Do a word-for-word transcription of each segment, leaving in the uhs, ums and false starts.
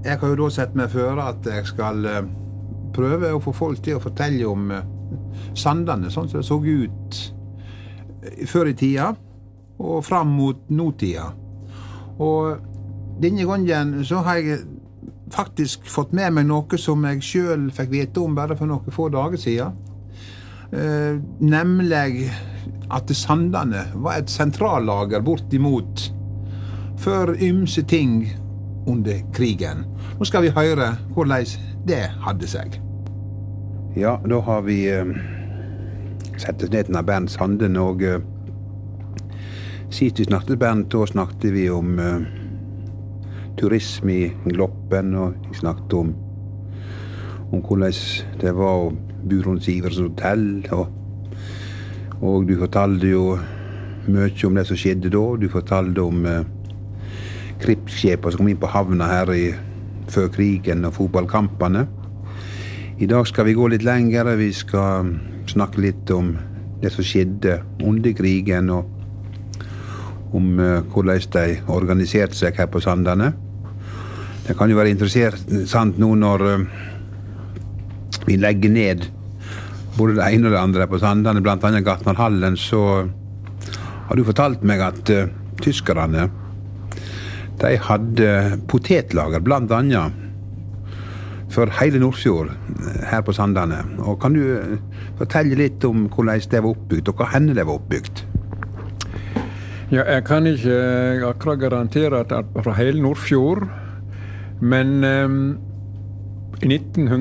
jeg har jo da sett meg før at jeg skal uh, prøve å få folk til å fortelle om uh, Sandane, sånn som det så ut uh, før i tida, og fram mot nåtida. Og denne gangen så har jeg faktisk fått med meg noe som jeg selv fikk vite om bare for noen få dager siden. Uh, nemlig at Sandane var et sentrallager bortimot for ymse ting under krigen. Nå skal vi høre hvordan det hadde seg. Ja, da har vi uh, sett oss ned til Bernt Sanden, og uh, sist vi snakket Bernt, da snakket vi om uh, turisme i Gloppen, og vi snakket om, om hvordan det var å bo rundt Sivers hotell, og, og du fortalte jo mye om det som skjedde da. Du fortalte om uh, krigsskipene som kom inn på havna her i, før krigen og fotballkampene. I dag skal vi gå litt lenger. Vi skal snakke litt om det som skjedde under krigen, og om uh, hvordan de organiserte seg her på Sandane. Det kan jo være interessant nå når uh, vi legger ned både det ene og det andre på Sandane, blant annet Gartnerhallen, så har du fortalt meg at uh, tyskerne de hadde potetlager, blant annet, for hele Nordfjord her på Sandane. Og kan du fortelle litt om hvordan det var oppbygd, og hva henne det var oppbygd? Ja, jeg kan ikke akkurat garantere at det er fra hele Nordfjord, men um, i nitten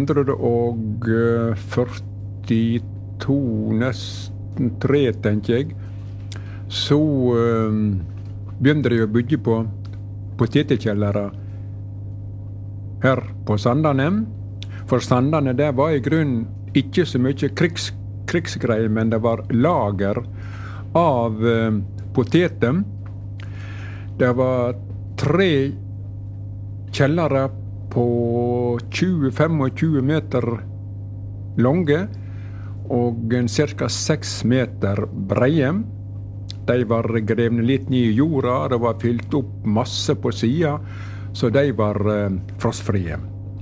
førtito, nesten tre, tenker jeg, så um, begynte de å bygge på potetekjellere her på Sandane. For Sandane, det var i grunnen ikke så mye krigs, krigsgreier, men det var lager av eh, poteter. Det var tre kjellere på tjue til tjuefem meter lange og cirka seks meter breie. De var grevne litt ned i jorda, det var fylt opp masse på sida, så de var eh, frostfrie.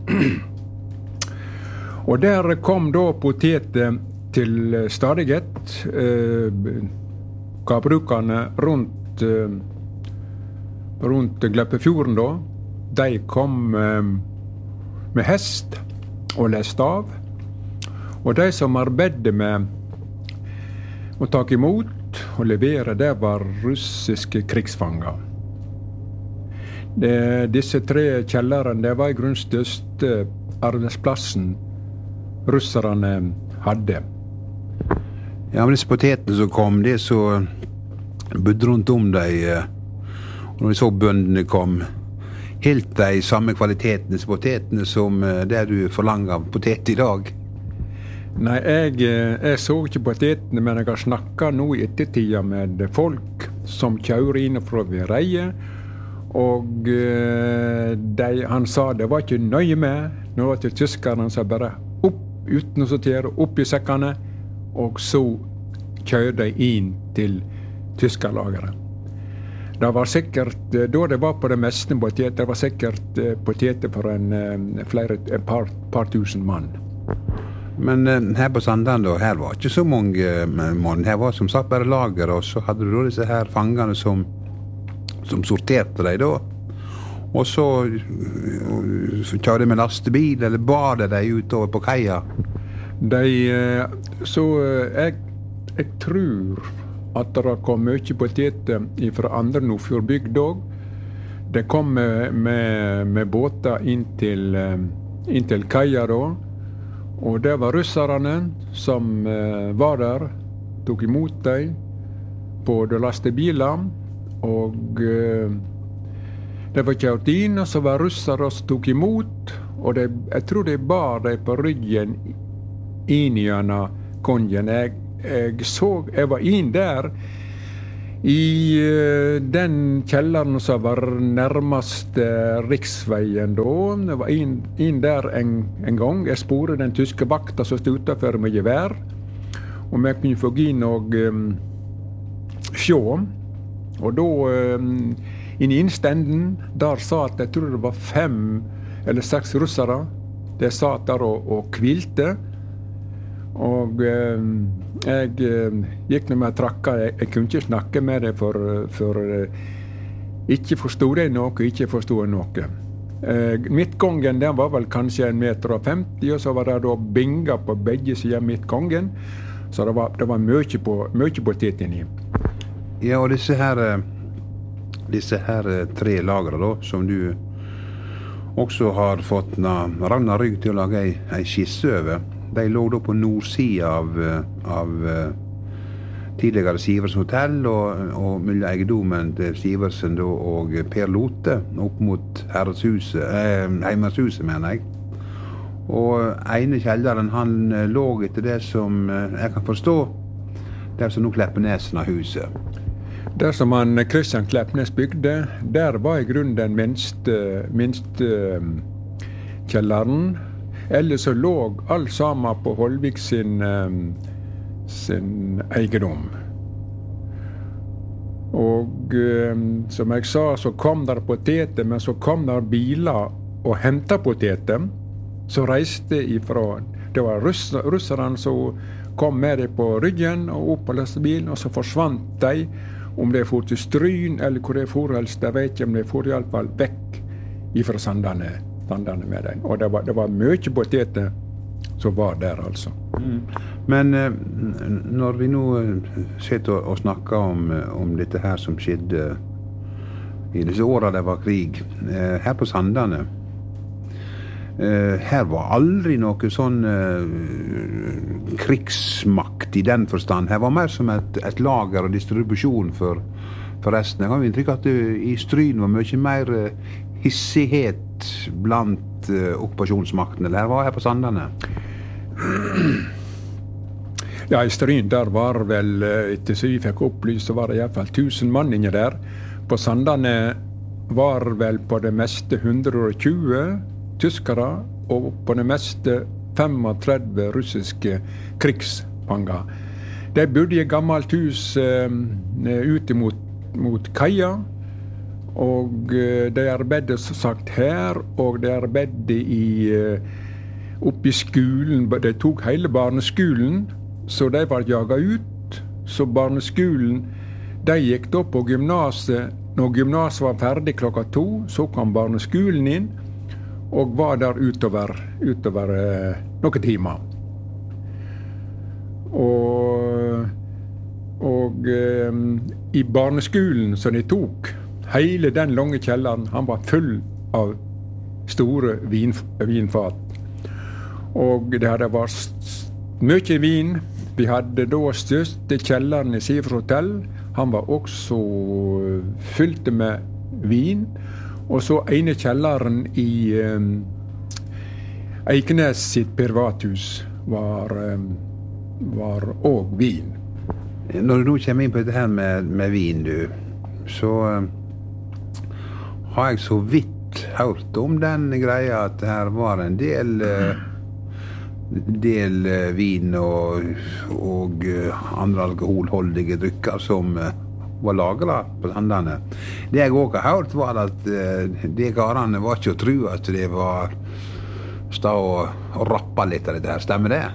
Og der kom da poteter til stadighet. Eh, Gårdbrukerne rundt, eh, rundt Gleppefjorden da, de kom eh, med hest og lest av. Og de som arbeidet med å ta imot og levere, det var russiske krigsfanger. Det, disse tre kjellerne, det var i grunnen største arbeidsplassen russerne hadde. Ja, men disse potetene som kom, det så bodde rundt om dem, og når vi så bøndene kom, helt de samme kvalitetene, disse potetene, som det du forlanger av potet i dag. Nei, jeg, jeg så ikke potetene, men jeg har snakket nå i ettertida med folk som kjører inn fra Vireie, og de, han sa det var ikke nøye med, nå var det tyskerne, han sa bare opp, uten å sortere, opp i sekkene, og så kjører de inn til tyskerlageret. Det var sikkert, da det var på det meste poteter, det var sikkert poteter for en, flere, et par, par tusen mann. Men eh, her på Sandane da, her var ikke så mange eh, mann. Her var som sagt bare lager, og så hadde du da disse her fangene som, som sorterte deg da. Og så, uh, så kjørte de med lastebil, eller bar de utover på kaia. De, uh, så uh, jeg, jeg tror at det kom mye poteter fra andre Nordfjordbygd òg. Det kom med, med, med båter inn til, uh, inn til kaia da. Og det var russerne som eh, var der, tok imot dem på de lastebiler, og eh, det var kjørt inn, og så var russere som tok imot, og de, jeg tror de bar dem på ryggen inn gjennom kongen. Jeg, jeg så, jeg var inn der, i uh, den kjelleren som var nærmest uh, riksveien da. Jeg var inn, inn der en, en gang. Jeg sporet den tyske vakta som stod utenfor med gevær. Om jeg kunne få inn og um, sjå. Og da, um, inn i innstenden, der sa at jeg tror det var fem eller seks russere. De satt der og, og kvilte. Og eh, jeg eh, gikk når jeg trakka. Jeg, jeg kunne ikke snakke med dem, for, for eh, ikke forstod jeg noe, ikke forstod jeg noe. Eh, midtgangen den var vel kanskje en meter og femti, og så var det da binger på begge sider midtgangen. Så det var, det var mye på, mye på teten i. Ja, og disse her, disse her tre lagre da, som du også har fått Ragnar Rygg til å lage ei, ei skisse over, de lå da på nordsida av, av tidligere Siversen hotell, og, og mellom eiendommen til Siversen da, og Per Lote, opp mot herredshuset, eh, heimershuset, mener jeg. Og ene kjelleren, han lå etter det som jeg kan forstå, der som nå Kleppnesen har huset. Der som han Kristian Kleppnes bygde, der var i grunnen den minste, minste kjelleren. Ellers så lå alt sammen på Holvik sin, sin eiendom. Og som jeg sa, så kom der poteter, men så kom der biler og hentet poteter. Så reiste ifra, det var russ, russerne som kom med dem på ryggen og opp på lastebilen, og så forsvant de. Om de for til Stryn, eller hvor de for helst, jeg vet ikke, om de for i alle fall vekk ifra Sandane, Sandane med dem. Og det var, det var mye poteter som var der, altså. Mm. Men eh, når vi nå sitter og, og snakker om, om dette her som skjedde i disse årene det var krig, eh, her på Sandane, Uh, her var aldri noe sånn uh, krigsmakt i den forstand. Her var mer som et, et lager og distribusjon for, for resten. Jeg har inntrykk at uh, i Stryn var mye mer uh, hissighet blant uh, okkupasjonsmakten. Eller her var her på Sandane? Ja, i Stryn der var vel, etter så vi fikk opplyst, så var det i hvert fall tusen mann inne der. På Sandane var vel på det meste hundre og tjue tyskere, og på det meste tretifem russiske krigsfanger. De bodde i et gammelt hus eh, ute mot, mot kaia, og eh, de arbeidet som sagt her, og de arbeidet i, eh, oppe i skolen. De tok hele barneskolen, så de var jaget ut. Så barneskolen, de gikk da på gymnaset. Når gymnaset var ferdig klokka to, så kom barneskolen inn, og var der utover, utover eh, noen timer. Og, og eh, i barneskolen som de tok, hele den lange kjelleren, han var full av store vin, vinfat. Og det hadde vært mye vin. Vi hadde da største kjelleren i Siversen hotell. Han var også fylt med vin. Og så ene kjelleren i um, Eikenes sitt privathus var, um, var også vin. Når du nå kommer inn på dette her med, med vin, du, så um, har jeg så vidt hørt om den greia at her var en del, uh, del uh, vin og, og uh, andre alkoholholdige drikker som uh, var lagret på Sandane. Det jeg også har hørt var at uh, de karene var ikke å tro at de var stå og, og rappa litt av dette her. Stemmer det?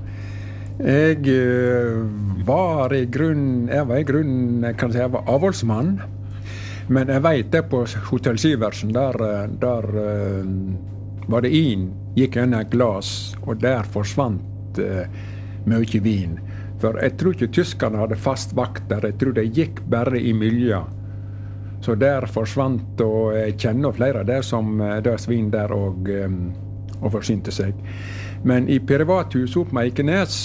Jeg uh, var i grunn, jeg var i grunn, kan jeg si, jeg var avholdsmann. Men jeg vet det på Hotell Siversen, der, der uh, var det inn, gikk inn et glas, og der forsvant uh, mye vin. For jeg tror ikke tyskerne hadde fast vakt der, jeg tror de gikk bare i miljøet. Så der forsvant, og jeg kjenner flere der som der svin der og, og forsynte seg. Men i privathuset opp med Eikenes,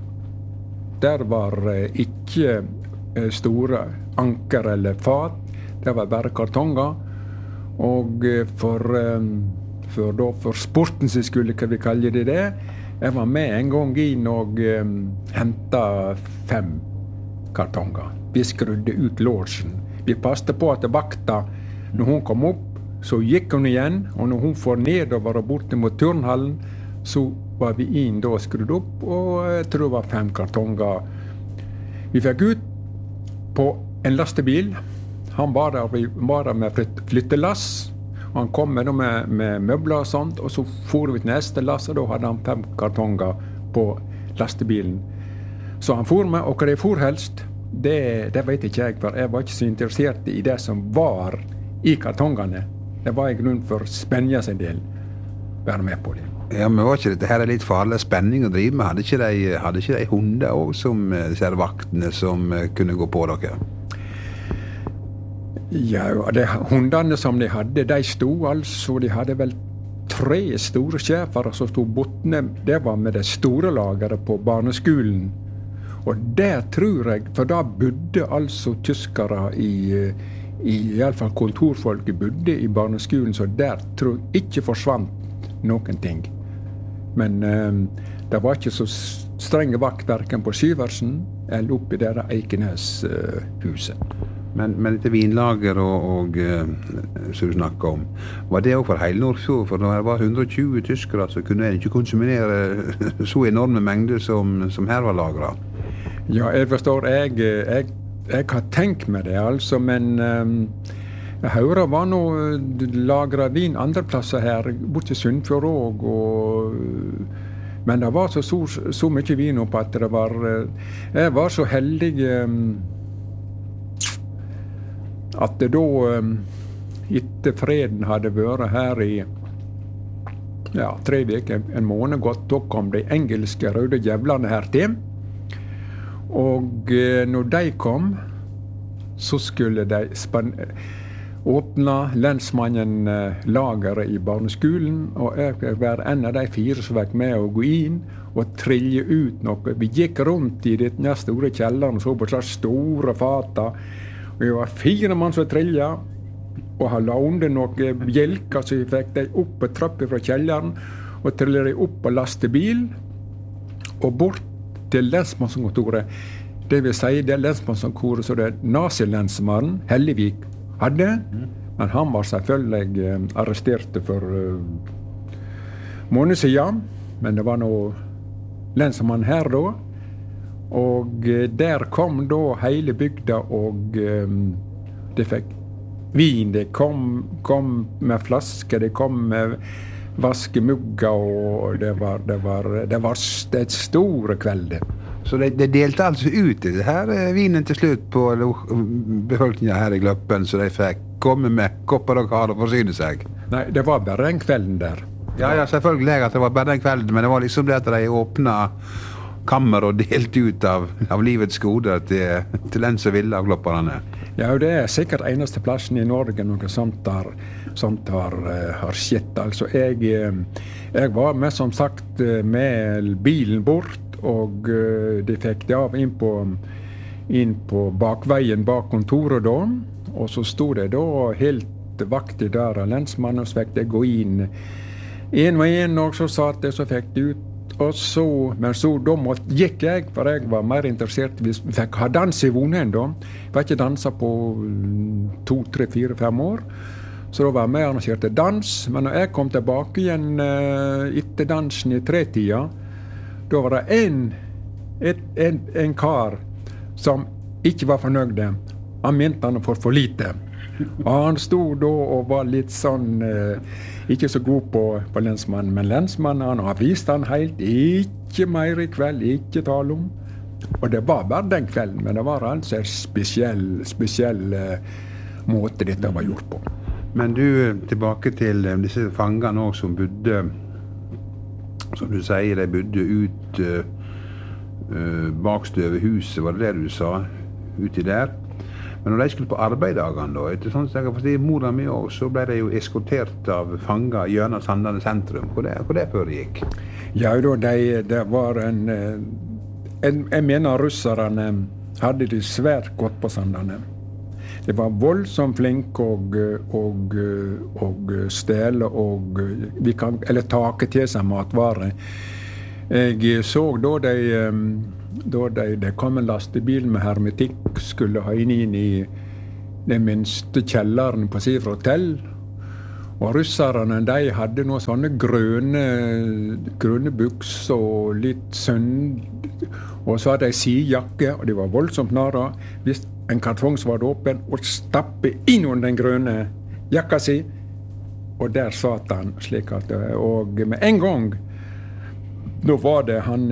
der var ikke store anker eller fat, det var bare kartonger. Og for, for, da, for sporten så skulle hva vi kaller det det, jeg var med en gang inn og um, hentet fem kartonger. Vi skrudde ut låsen. Vi passte på at vakta, når hun kom opp, så gikk hun igjen. Og når hun får nedover og borte mot turnhallen, så var vi inn da og skrudd opp, og jeg tror det var fem kartonger. Vi fikk ut på en lastebil. Han var der, vi var der med flyttelass, Han kom med, med, med møbler og sånt, og så for vi til neste lass, og da hadde han fem kartonger på lastebilen. Så han for med, og hva det for helst, det, det vet ikke jeg, for jeg var ikke så interessert i det som var i kartongene. Det var i grunn for spenja sin del, være med på det. Ja, men var ikke dette her litt farlig spenning å drive med? Hadde ikke de, hadde ikke de hunder også, som disse her vaktene som kunne gå på dere? Ja, de hundene som de hadde, de stod altså, de hadde vel tre store schæfere som stod bortne. Det var med det store lageret på barneskolen. Og der tror jeg, for da bodde altså tyskere i, i, i alle fall kontorfolket bodde i barneskolen, så der tror jeg ikke forsvant noen ting. Men um, det var ikke så strenge vakt hverken på Syversen eller oppe i det Eikenes-huset. Uh, men, men dette vinlager og, og uh, som du snakket om, var det også for hele Nordfjord? For når det var hundre og tjue tyskere, så kunne en ikke konsumere så enorme mengder som, som her var lagret. Ja, jeg forstår, jeg, jeg, jeg har tenkt med det, altså, men um, Høyre var nå lagret vin andre plasser her, bort til Sunnfjord også, og, men det var så, så, så mye vin opp at det var, jeg var så heldig um, at det da, um, etter freden hadde vært her i ja, tre veker, en måned godt, da kom de engelske røde djevlene her til. Og uh, når de kom, så skulle de span åpna lensmannen uh, lageret i barneskolen, og jeg var en av de fire som var med å gå inn og trille ut noe. Vi gikk rundt i denne store kjelleren og så på slags store fata. Vi var fire mann som trilla, og han la under noen bjelker, så vi fikk de opp på trappet fra kjelleren, og trillet de opp på lastebil, og bort til lensmannskontoret. Det vil si det lensmannskontoret som det nazilensmannen Hellevik hadde, mm. men han var selvfølgelig eh, arrestert for uh, måned siden, men det var noe lensmann her da, og uh, der kom da hele bygda, og um, de fikk vin, de kom, kom med flasker, de kom med vaskemugger, og det var, det var, det var et store kveld. Så de, de delte altså ut det her vinen til slutt på befolkningen her i Gløppen, så de fikk komme med kopper og kar og forsyne seg? Nei, det var bare den kvelden der. Ja, ja, selvfølgelig at det var bare den kvelden, men det var liksom det at de åpnet kammer og delte ut av, av livets goder til, til den som ville av glopperne. Ja, det er sikkert eneste plassen i Norge noe sånt har, sånt har, uh, har skjedd. Altså, jeg, jeg var med, som sagt, med bilen bort, og uh, de fikk det av inn på, inn på bakveien bak kontoret da, og så stod det da helt vaktig der av lensmannen, og så fikk de gå inn en og en, og så satt det, så fikk de ut. Og så, men så da måtte, gikk jeg, for jeg var mer interessert, vi fikk ha dans i Vonhen da. Jeg var ikke danset på to, tre, fire, fem år. Så da var jeg med og arrangerte dans, men når jeg kom tilbake igjen uh, etter dansen i tretida, da var det en, et, en, en kar som ikke var fornøyd. Han mente han for for lite. Og han stod da og var litt sånn, eh, ikke så god på, på lensmannen, men lensmannen han har vist han helt, ikke mer i kveld, ikke tale om. Og det var bare den kvelden, men det var altså en spesiell, spesiell eh, måte dette var gjort på. Men du, tilbake til disse fangene også som bodde, som du sier, de bodde ut uh, uh, bakstøve huset, var det det du sa, uti der? Men når de skulle på arbeidagene da, etter sånn som jeg har forstått mora mi også, så ble de jo eskortert av fanger gjennom Sandane sentrum. Hvor det, hvor det foregikk? Ja, da, de, det var en, en... Jeg mener russerne hadde det svært godt på Sandane. De var voldsomt flinke og, og, og stjele og vi kan, eller take til seg matvarer. Jeg så da de... Da de, de kom en lastebil med hermetikk, skulle ha inn, inn i den minste kjelleren på Sifra hotell. Og russerne, de hadde noen sånne grønne, grønne buks og litt sønd. Og så hadde de sidejakke, og de var voldsomt nære. Hvis en kartong var åpen, og stappe inn under den grønne jakka si, og der satt han slik at, og med en gang, da var det han,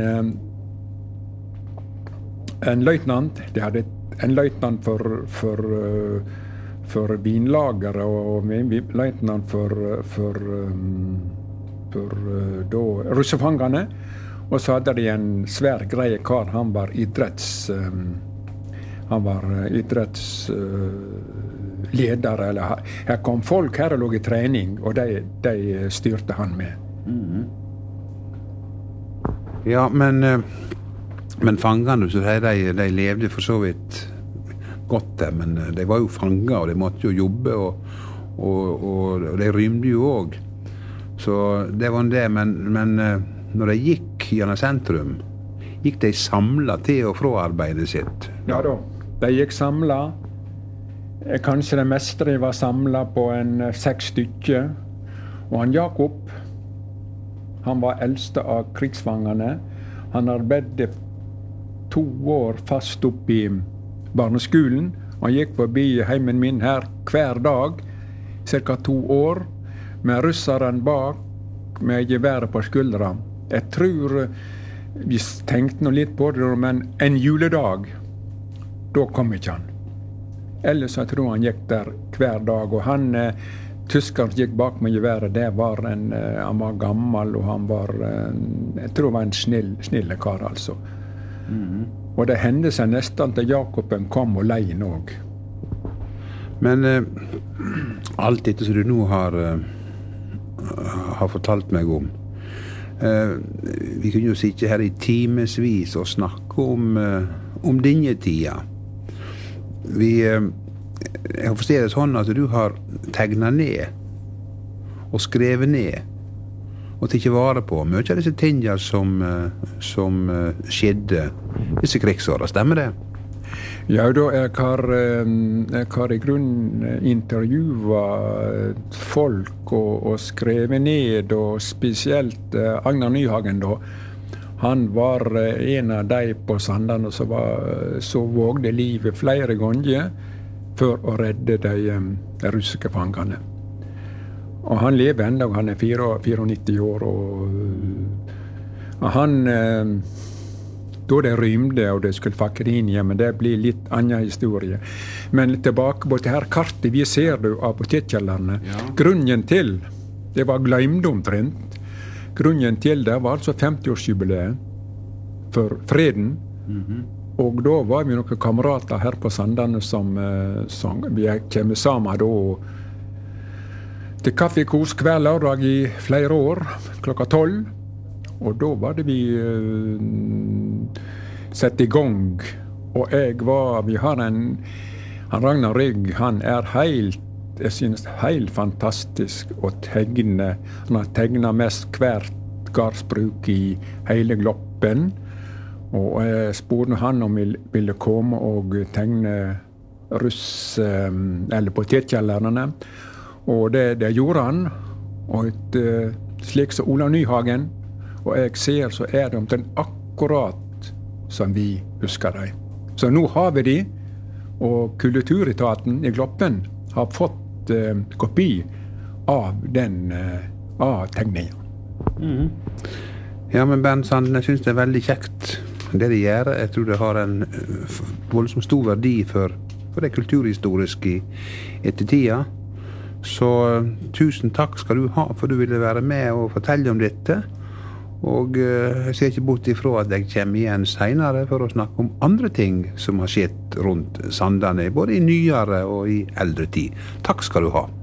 en løytnant, de hadde en løytnant for, for, for vinlagere, og en løytnant for, for, for da, russefangene, og så hadde de en svær greie kar, han var idretts, han var idrettsleder, eller her kom folk her og lå i trening, og de, de styrte han med. Mm. Ja, men, men fangene, så de, de levde for så vidt godt der, men de var jo fanger, og de måtte jo jobbe, og, og, og, og de rymde jo også. Så det var det, men, men når de gikk gjennom sentrum, gikk de samlet til og fra arbeidet sitt? Ja da, de gikk samlet. Kanskje det meste de var samlet på en seks stykker. Og han Jakob, han var eldste av krigsfangene. Han arbeidet to år fast opp i barneskolen. Han gikk forbi heimen min her hver dag, cirka to år, med russeren bak, med geværet på skuldra. Jeg tror vi tenkte noe litt på det, men en juledag, da kom ikke han. Ellers jeg tror han gikk der hver dag, og han, eh, tyskeren som gikk bak med geværet, det var en, eh, han var gammel, og han var, eh, jeg tror han var en snill, snille kar, altså. Mm-hmm. Og det hendte seg nesten til Jakoben kom og lei nog. Men eh, alt dette som du nå har, eh, har fortalt meg om, eh, vi kunne jo sitte her i timesvis og snakke om, eh, om denne tida. Vi, eh, jeg forstår det sånn at du har tegnet ned og skrevet ned og tatt vare på mye av disse tingene som, som skjedde disse krigsårene. Stemmer det? Ja, da jeg har, jeg har i grunnen intervjuet folk og, og skrevet ned, og spesielt Agnar Nyhagen da. Han var en av de på Sandane som var, så vågde livet flere ganger for å redde de, de russiske fangene. Og han lever enda, han er nittito år, og, og han, da det rymde og det skulle fakke inn igjen, men det blir litt annen historie. Men tilbake på det her kartet vi ser du av potetkjellerne, ja. Grunnen til, det var glemt omtrent, grunnen til det var altså femtiårsjubileet for freden, mm-hmm. Og da var vi noen kamerater her på Sandane som, som vi kommer sammen da, til kaffekos hver lørdag i flere år, klokka tolv. Og da var det vi uh, sett i gang. Og jeg var, vi har en, han Ragnar Rygg, han er helt, jeg synes, helt fantastisk å tegne. Han har tegnet mest hvert gardsbruk i hele Gloppen. Og jeg spurte han om han ville komme og tegne russ, eller potetkjellerne. Og det, det gjorde han. Og et, slik som Ola Nyhagen. Og jeg ser så er det omtrent akkurat som vi husker dem. Så nå har vi de, og Kulturetaten i Gloppen har fått eh, kopi av den eh, av tegningen. Mm. Ja, men Bernt Sanden, jeg synes det er veldig kjekt det de gjør. Jeg tror det har en voldsomt stor verdi for, for det kulturhistoriske i ettertida. Så tusen takk skal du ha for du ville være med og fortelle om dette. Og uh, jeg ser ikke bort ifra at jeg kommer igjen senere for å snakke om andre ting som har skjedd rundt Sandane, både i nyere og i eldre tid. Takk skal du ha.